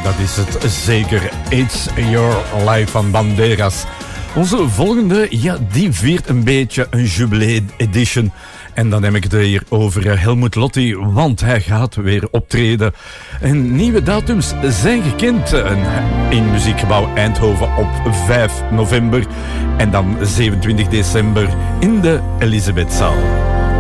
dat is het zeker. It's Your Life van Banderas. Onze volgende, ja, die viert een beetje een jubilee-edition. En dan heb ik het hier over Helmut Lotti, want hij gaat weer optreden. En nieuwe datums zijn gekend in Muziekgebouw Eindhoven op 5 november. En dan 27 december in de Elisabethzaal.